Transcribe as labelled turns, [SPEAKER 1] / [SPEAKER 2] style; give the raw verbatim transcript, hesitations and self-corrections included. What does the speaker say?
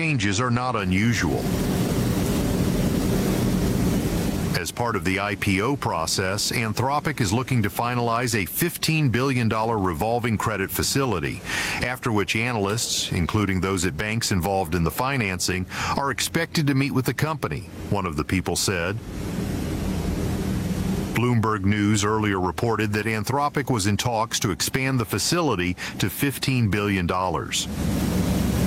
[SPEAKER 1] changes are not unusual. As part of the I P O process, Anthropic is looking to finalize a fifteen billion dollars revolving credit facility, after which analysts, including those at banks involved in the financing, are expected to meet with the company, one of the people said. Bloomberg News earlier reported that Anthropic was in talks to expand the facility to fifteen billion dollars.